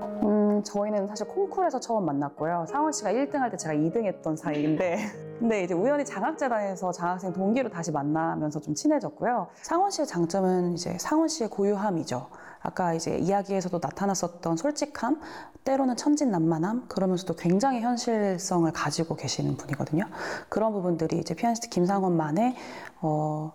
저희는 사실 콩쿠르에서 처음 만났고요. 상원 씨가 1등 할 때 제가 2등 했던 사이인데 근데 이제 우연히 장학재단에서 장학생 동기로 다시 만나면서 좀 친해졌고요. 상원 씨의 장점은 이제 상원 씨의 고유함이죠. 아까 이제 이야기에서도 나타났었던 솔직함, 때로는 천진난만함, 그러면서도 굉장히 현실성을 가지고 계시는 분이거든요. 그런 부분들이 이제 피아니스트 김상원만의